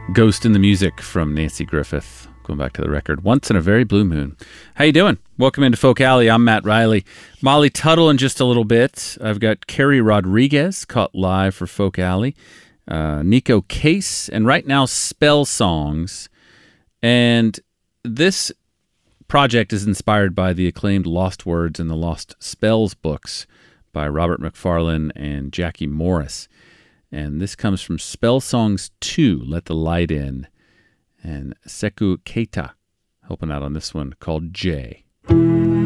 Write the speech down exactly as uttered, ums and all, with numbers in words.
Ghost in the Music from Nancy Griffith. Going back to the record, Once in a Very Blue Moon. How you doing? Welcome into Folk Alley. I'm Matt Riley. Molly Tuttle in just a little bit. I've got Carrie Rodriguez caught live for Folk Alley. Uh, Nico Case, and right now Spell Songs. And this project is inspired by the acclaimed Lost Words and the Lost Spells books by Robert Macfarlane and Jackie Morris. And this comes from Spell Songs two, Let the Light In, and Sekou Keita helping out on this one called Jay.